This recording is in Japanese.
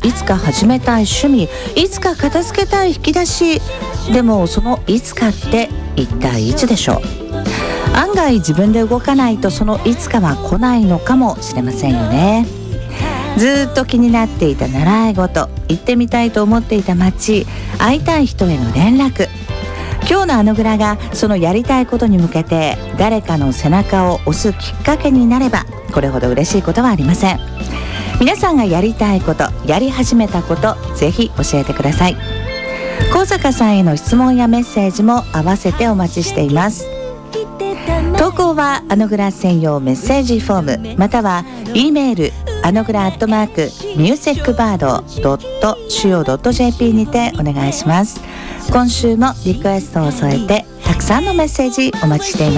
いつか始めたい趣味、いつか片付けたい引き出し。でもそのいつかって一体いつでしょう。案外自分で動かないとそのいつかは来ないのかもしれませんよね。ずっと気になっていた習い事、行ってみたいと思っていた街、会いたい人への連絡。今日のあのグラがそのやりたいことに向けて誰かの背中を押すきっかけになれば、これほど嬉しいことはありません。皆さんがやりたいこと、やり始めたこと、ぜひ教えてください。高坂さんへの質問やメッセージも合わせてお待ちしています。投稿はあのグラ専用メッセージフォーム、または E メールあのグラ@musicbird.co.jp にてお願いします。今週もリクエストを添えてたくさんのメッセージお待ちしています。